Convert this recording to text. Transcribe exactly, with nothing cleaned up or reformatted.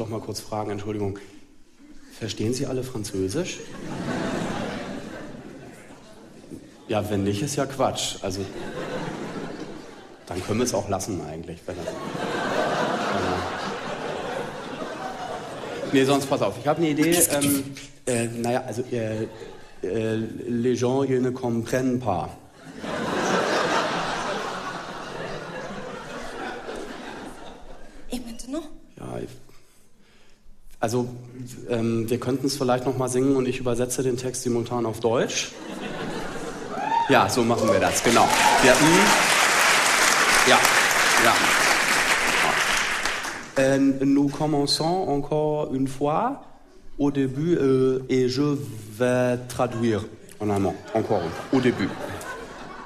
doch mal kurz fragen, Entschuldigung. Verstehen Sie alle Französisch? Ja, wenn nicht, ist ja Quatsch. Also, dann können wir es auch lassen eigentlich. Wenn das, äh, nee, sonst pass auf, ich habe eine Idee. Ähm, äh, naja, also, äh, äh, les gens, ils ne comprennent pas. Et maintenant? Ja, ich, also, ähm, wir könnten es vielleicht noch mal singen und ich übersetze den Text simultan auf Deutsch. Ja, so machen wir das, genau. Ja, mh. ja. ja. Euh, nous commençons encore une fois au début euh, et je vais traduire en allemand. Encore une fois, au début.